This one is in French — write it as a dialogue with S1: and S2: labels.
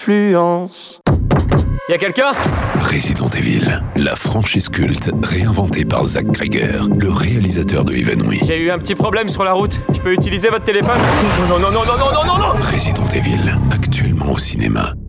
S1: Fluence.
S2: Y'a quelqu'un ?
S3: Resident Evil, la franchise culte réinventée par Zach Cregger, le réalisateur de Evennui.
S2: J'ai eu un petit problème sur la route. Je peux utiliser votre téléphone ? Non.
S3: Resident Evil, actuellement au cinéma.